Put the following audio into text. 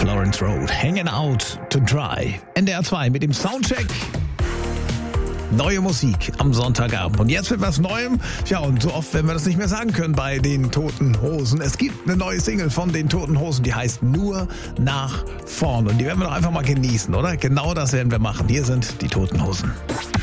Lawrence Road, Hanging Out to Dry. NDR 2 mit dem Soundcheck. Neue Musik am Sonntagabend. Und jetzt mit was Neuem. Ja, und so oft werden wir das nicht mehr sagen können bei den Toten Hosen. Es gibt eine neue Single von den Toten Hosen, die heißt Nur nach vorn. Und die werden wir doch einfach mal genießen, oder? Genau das werden wir machen. Hier sind die Toten Hosen.